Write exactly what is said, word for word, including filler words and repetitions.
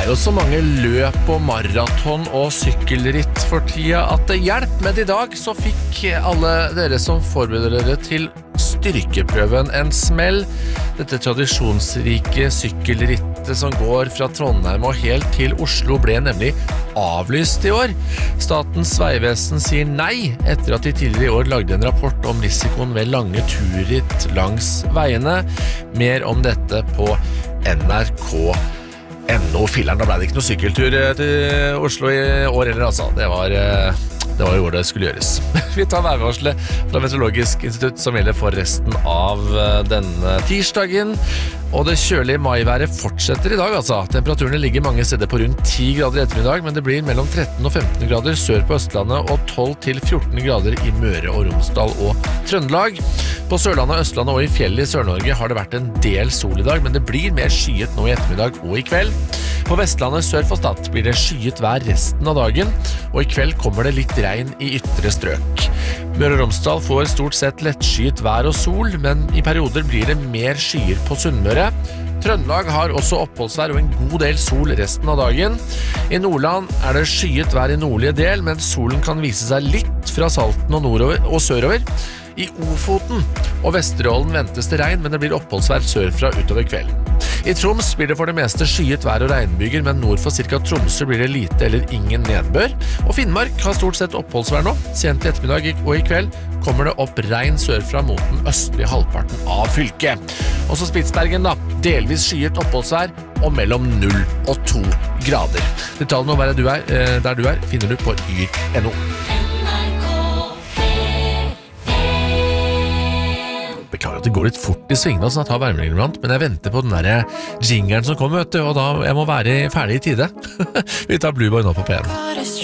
er jo så mange løp og maraton og sykkelritt for tida at det hjelper, men i dag så fikk alle dere som forbereder dere til styrkeprøven en smell. Dette tradisjonsrike sykkelrittet som går fra Trondheim og helt til Oslo ble nemlig avlyst i år. Statens vegvesen sier nei etter at de tidligere i år lagde en rapport om risikoen ved lange turritt langs veiene. Mer om dette på N R K N O. Filleren, da ble det ikke noe sykkeltur til Oslo i år heller, altså. Det var, det var jo hvor det skulle gjøres. Vi tar værvarselet fra Meteorologisk institutt som gjelder for resten av denne tirsdagen. Og det kjølige maiværet fortsetter i dag, altså. Temperaturene ligger mange steder på rundt ti grader i ettermiddag, men det blir mellom tretten og femten grader sør på Østlandet og tolv til fjorten grader i Møre og Romsdal og Trøndelag. På Sørlandet, Østlandet og i fjellet i Sør-Norge har det vært en del sol i dag, men det blir mer skyet nå i ettermiddag og i kveld. På Vestlandet sør for Stad blir det skyet vær resten av dagen, og i kveld kommer det litt regn i ytre strøk. Møre og Romsdal får stort sett lettskyet vær og sol, men i perioder blir det mer skyer på Sunnmøre. Trøndelag har også oppholdsvær og en god del sol resten av dagen. I Nordland er det skyet vær i nordlige del, men solen kan vise seg litt fra Salten og nordover og sørover. I Ofoten og Vesterålen ventes det regn, men det blir oppholdsvær sørfra utover kvelden. I Troms blir det for det meste skyet vær og regnbyger, men nord for cirka Tromsø blir det lite eller ingen nedbør. Og Finnmark har stort sett oppholdsvær nå. Sent i ettermiddag og i kveld kommer det opp regn sørfra mot den østlige halvparten av fylket. Og så Spitsbergen da, delvis skyet oppholdsvær og mellom null og to grader. Detaljene om hvor du er, der du er finner du på yr punktum no. Beklager at det går litt fort i svingene sånn at jeg tar varmere iblant, men jeg venter på den der jingeren som kommer, vet du, og da jeg må være ferdig i tide. Vi tar Blue Boy nå på P en.